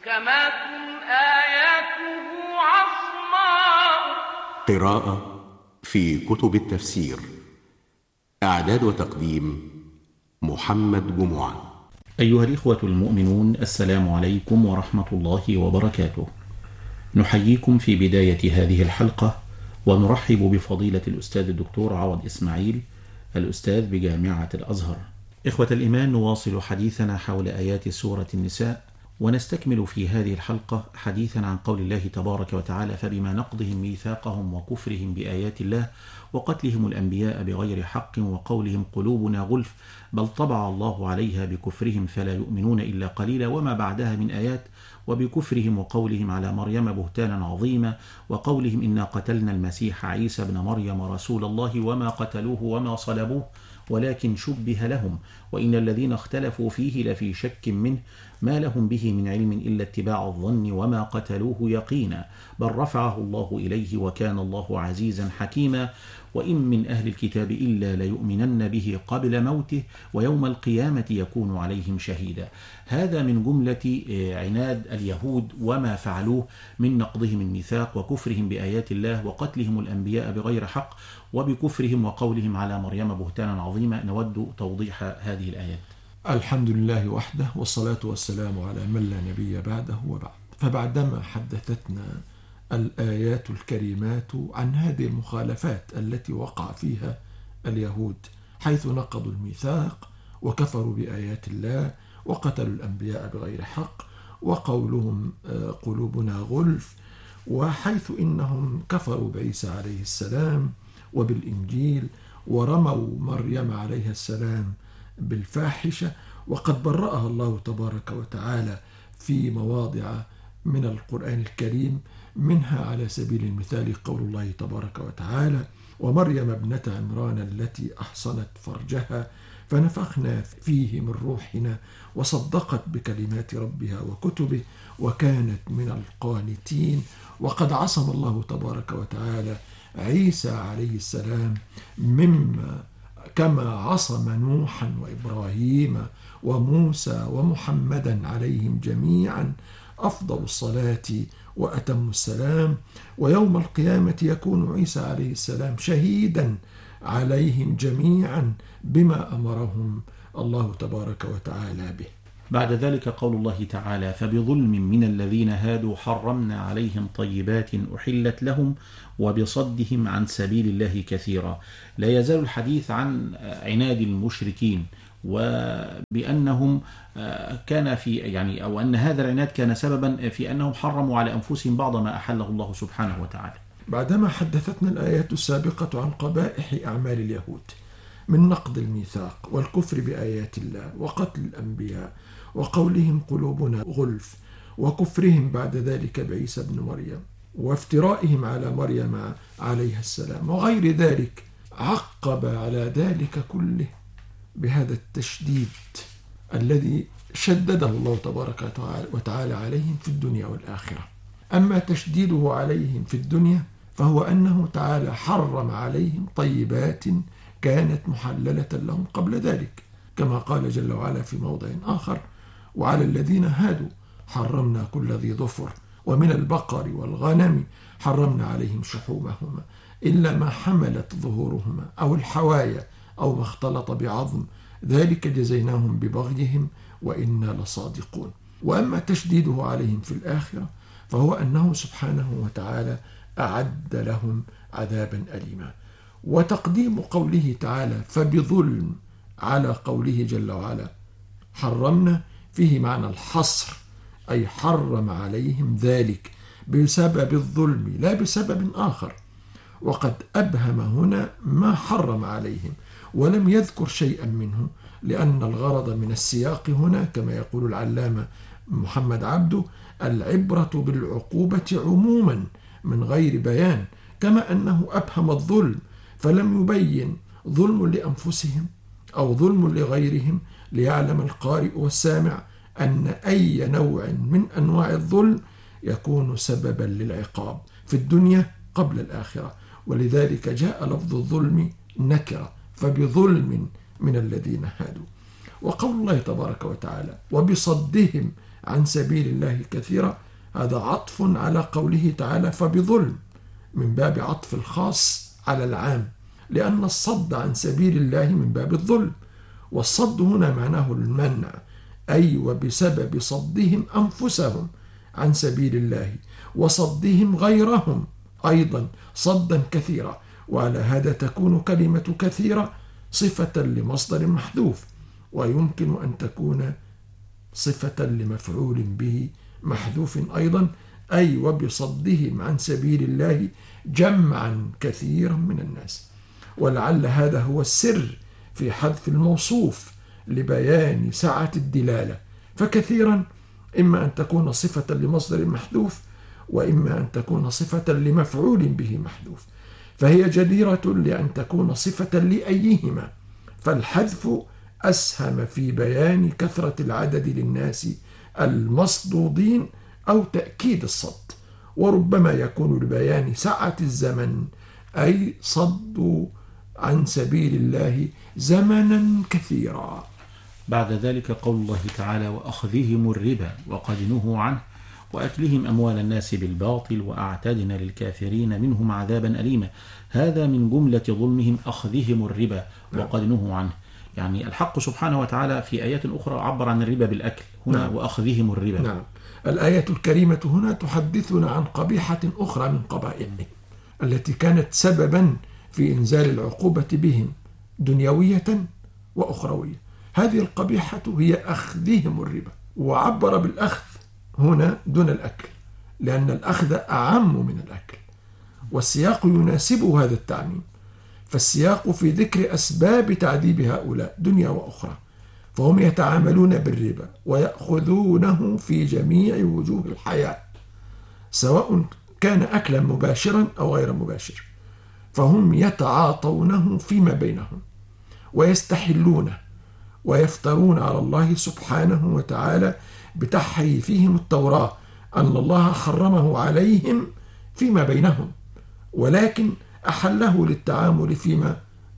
محكمات آياته عصماء. قراءة في كتب التفسير. إعداد وتقديم محمد جمعة. أيها الإخوة المؤمنون، السلام عليكم ورحمة الله وبركاته. نحييكم في بداية هذه الحلقة ونرحب بفضيلة الأستاذ الدكتور عوض إسماعيل، الأستاذ بجامعة الأزهر. إخوة الإيمان، نواصل حديثنا حول آيات سورة النساء، ونستكمل في هذه الحلقة حديثا عن قول الله تبارك وتعالى: فبما نقضهم ميثاقهم وكفرهم بآيات الله وقتلهم الأنبياء بغير حق وقولهم قلوبنا غلف بل طبع الله عليها بكفرهم فلا يؤمنون إلا قليلا، وما بعدها من آيات: وبكفرهم وقولهم على مريم بهتانا عظيما وقولهم إنا قتلنا المسيح عيسى ابن مريم رسول الله وما قتلوه وما صلبوه ولكن شبه لهم وإن الذين اختلفوا فيه لفي شك منه ما لهم به من علم إلا اتباع الظن وما قتلوه يقينا بل رفعه الله إليه وكان الله عزيزا حكيما وإن من أهل الكتاب إلا ليؤمنن به قبل موته ويوم القيامة يكون عليهم شهيدا. هذا من جملة عناد اليهود وما فعلوه من نقضهم الميثاق وكفرهم بآيات الله وقتلهم الأنبياء بغير حق وبكفرهم وقولهم على مريم بهتانا عظيما. نود توضيح هذه الآيات. الحمد لله وحده والصلاة والسلام على من لا نبي بعده وبعد. فبعدما حدثتنا الآيات الكريمات عن هذه المخالفات التي وقع فيها اليهود، حيث نقضوا الميثاق وكفروا بآيات الله وقتلوا الأنبياء بغير حق وقولهم قلوبنا غلف، وحيث إنهم كفروا بعيسى عليه السلام وبالإنجيل ورموا مريم عليها السلام بالفاحشة، وقد برأها الله تبارك وتعالى في مواضع من القرآن الكريم، منها على سبيل المثال قول الله تبارك وتعالى: ومريم ابنة عمران التي أحصنت فرجها فنفخنا فيه من روحنا وصدقت بكلمات ربها وكتبه وكانت من القانتين. وقد عصم الله تبارك وتعالى عيسى عليه السلام كما عصم نوحا وإبراهيم وموسى ومحمدا عليهم جميعا أفضل الصلاة وأتم السلام. ويوم القيامة يكون عيسى عليه السلام شهيدا عليهم جميعا بما أمرهم الله تبارك وتعالى به. بعد ذلك قول الله تعالى: فبظلم من الذين هادوا حرمنا عليهم طيبات أحلت لهم وبصدهم عن سبيل الله كثيرا. لا يزال الحديث عن عناد المشركين وبأنهم كان في أو أن هذا العناد كان سببا في أنهم حرموا على أنفسهم بعض ما أحله الله سبحانه وتعالى. بعدما حدثتنا الآيات السابقة عن قبائح أعمال اليهود من نقض الميثاق والكفر بآيات الله وقتل الأنبياء وقولهم قلوبنا غلف وكفرهم بعد ذلك بعيسى بن مريم وافترائهم على مريم عليها السلام وغير ذلك، عقب على ذلك كله بهذا التشديد الذي شدده الله تبارك وتعالى عليهم في الدنيا والآخرة. أما تشديده عليهم في الدنيا فهو أنه تعالى حرم عليهم طيبات كانت محللة لهم قبل ذلك، كما قال جل وعلا في موضع آخر: وعلى الذين هادوا حرمنا كل ذي ظفر ومن البقر والغنم حرمنا عليهم شحومهما إلا ما حملت ظهورهما أو الحوايا أو ما اختلط بعظم ذلك جزيناهم ببغيهم وإنا لصادقون. وأما تشديده عليهم في الآخرة فهو أنه سبحانه وتعالى أعد لهم عذابا أليما. وتقديم قوله تعالى فبظلم على قوله جل وعلا حرمنا فيه معنى الحصر، أي حرم عليهم ذلك بسبب الظلم لا بسبب آخر. وقد أبهم هنا ما حرم عليهم ولم يذكر شيئا منه، لأن الغرض من السياق هنا كما يقول العلامة محمد عبده: العبرة بالعقوبة عموما من غير بيان، كما أنه أبهم الظلم فلم يبين ظلم لأنفسهم أو ظلم لغيرهم، ليعلم القارئ والسامع أن أي نوع من أنواع الظلم يكون سببا للعقاب في الدنيا قبل الآخرة. ولذلك جاء لفظ الظلم نكرة: فبظلم من الذين هادوا. وقول الله تبارك وتعالى وبصدهم عن سبيل الله كثيرا، هذا عطف على قوله تعالى فبظلم، من باب عطف الخاص على العام، لأن الصد عن سبيل الله من باب الظلم، والصد هنا معناه المنع، أي وبسبب صدهم أنفسهم عن سبيل الله وصدهم غيرهم أيضا صدا كثيرا. وعلى هذا تكون كلمة كثيرة صفة لمصدر محذوف، ويمكن أن تكون صفة لمفعول به محذوف أيضا، أي وبصدهم عن سبيل الله جمعا كثيرا من الناس. ولعل هذا هو السر في حذف الموصوف لبيان سعة الدلالة، فكثيرا إما أن تكون صفة لمصدر محذوف، وإما أن تكون صفة لمفعول به محذوف، فهي جديرة لأن تكون صفة لأيهما، فالحذف أسهم في بيان كثرة العدد للناس المصدودين أو تأكيد الصد، وربما يكون لبيان سعة الزمن، أي صدوا عن سبيل الله زمنا كثيرا. بعد ذلك قول الله تعالى وأخذهم الربا وقد نهوا عنه وأكلهم أموال الناس بالباطل وأعتدنا للكافرين منهم عذابا أليما. هذا من جملة ظلمهم أخذهم الربا وقد نهوا عنه. يعني الحق سبحانه وتعالى في آيات أخرى عبر عن الربا بالأكل، هنا وأخذهم الربا. نعم. الآية الكريمة هنا تحدثنا عن قبيحة أخرى من قبائحهم التي كانت سببا في إنزال العقوبة بهم دنيوية وأخروية. هذه القبيحة هي أخذهم الربا، وعبر بالأخذ هنا دون الأكل، لأن الأخذ أعم من الأكل، والسياق يناسب هذا التعميم، فالسياق في ذكر أسباب تعذيب هؤلاء دنيا وأخرى، فهم يتعاملون بالربا ويأخذونه في جميع وجوه الحياة، سواء كان أكلا مباشرا أو غير مباشر، فهم يتعاطونه فيما بينهم ويستحلونه ويفترون على الله سبحانه وتعالى بتحريفهم التوراة أن الله حرمه عليهم فيما بينهم، ولكن أحله للتعامل فيما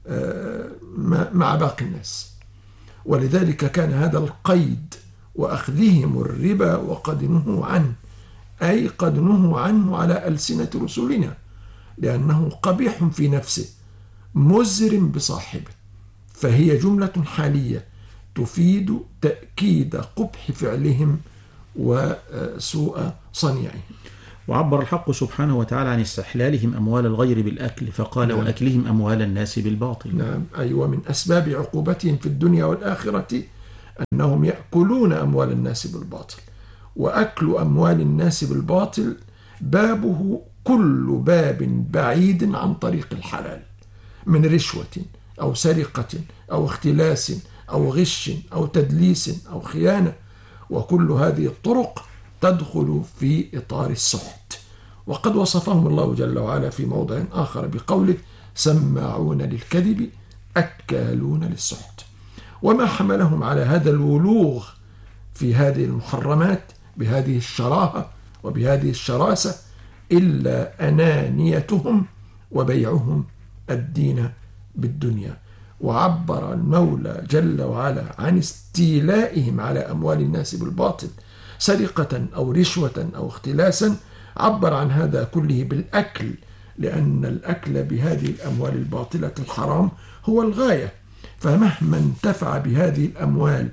مع باقي الناس. ولذلك كان هذا القيد وأخذهم الربا وقد نهوا عنه، أي قد نهوا عنه على ألسنة رسلنا، لأنه قبيح في نفسه مزر بصاحبه، فهي جملة حالية تفيد تأكيد قبح فعلهم وسوء صنيعهم. وعبر الحق سبحانه وتعالى عن استحلالهم أموال الغير بالأكل، فقال نعم. وأكلهم أموال الناس بالباطل. نعم، أيوة، من أسباب عقوبتهم في الدنيا والآخرة أنهم يأكلون أموال الناس بالباطل، وأكل أموال الناس بالباطل بابه كل باب بعيد عن طريق الحلال، من رشوة أو سرقة أو اختلاس أو غش أو تدليس أو خيانة، وكل هذه الطرق تدخل في إطار السحت. وقد وصفهم الله جل وعلا في موضع آخر بقوله سماعون للكذب أكالون للسحت. وما حملهم على هذا الولوغ في هذه المحرمات بهذه الشراهة وبهذه الشراسة إلا أنانيتهم وبيعهم الدين بالدنيا. وعبر المولى جل وعلا عن استيلائهم على أموال الناس بالباطل سرقة أو رشوة أو اختلاسا، عبر عن هذا كله بالأكل، لأن الأكل بهذه الأموال الباطلة الحرام هو الغاية، فمهما انتفع بهذه الأموال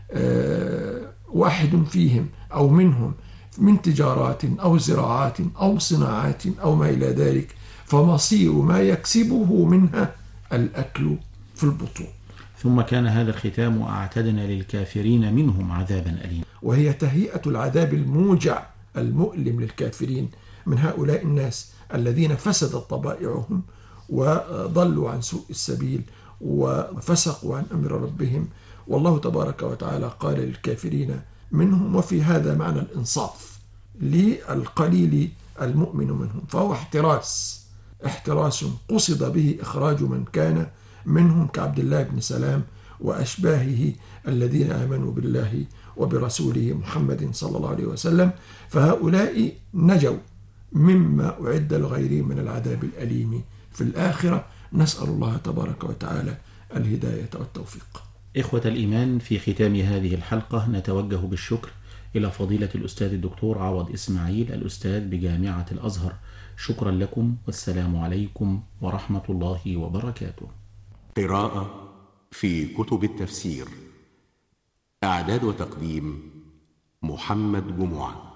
واحد فيهم أو منهم من تجارات أو زراعات أو صناعات أو ما إلى ذلك، فمصير ما يكسبه منها الأكل في البطون. ثم كان هذا الختام وأعتدنا للكافرين منهم عذابا أليما، وهي تهيئة العذاب الموجع المؤلم للكافرين من هؤلاء الناس الذين فسدت طبائعهم وضلوا عن سوء السبيل وفسقوا عن أمر ربهم. والله تبارك وتعالى قال للكافرين منهم، وفي هذا معنى الإنصاف للقليل المؤمن منهم، فهو احتراس قصد به إخراج من كان منهم كعبد الله بن سلام وأشباهه الذين آمنوا بالله وبرسوله محمد صلى الله عليه وسلم، فهؤلاء نجوا مما أعد لغيرهم من العذاب الأليم في الآخرة. نسأل الله تبارك وتعالى الهداية والتوفيق. إخوة الإيمان، في ختام هذه الحلقة نتوجه بالشكر إلى فضيلة الأستاذ الدكتور عوض إسماعيل الأستاذ بجامعة الأزهر. شكرا لكم، والسلام عليكم ورحمة الله وبركاته. قراءة في كتب التفسير. إعداد وتقديم محمد جمعة.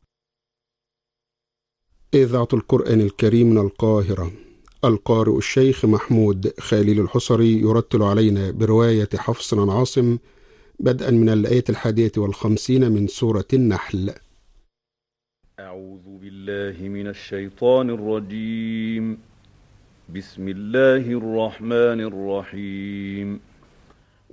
إذاعة القرآن الكريم من القاهرة. القارئ الشيخ محمود خليل الحصري يرتل علينا برواية حفص عن عاصم بدءا من الآية 51 من سورة النحل. أعوذ بالله من الشيطان الرجيم. بسم الله الرحمن الرحيم.